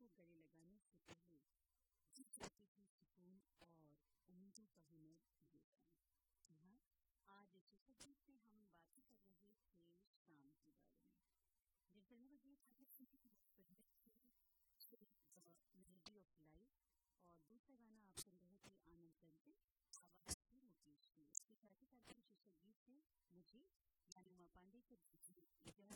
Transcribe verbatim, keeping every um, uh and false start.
को गले लगाने से पहले जी चाहती थी सुकून और उम्मीदों का हुनर देता है। हाँ, आज शीर्षक गीत में हम बातें कर रहे थे शाम के बारे में। जिन फिल्मों का गीत हमने सुनी मेलोडी ऑफ लाइफ और दूसरा गाना आप सुन रहे थे आनंद करते आवाज थी मुकेश की। इसके साथ ही साथ शीर्षक गीत थे मुझे यानी उमा पांडे के